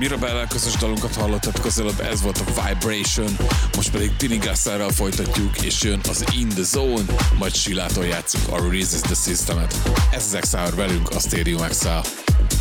Mirabellel közös dalunkat hallottatok az előbb, ez volt a Vibration, most pedig Tini Gasserrel folytatjuk, és jön az In The Zone, majd Silától játszunk a Resist The System-et. Ez az Exile velünk, a Stadium Exile.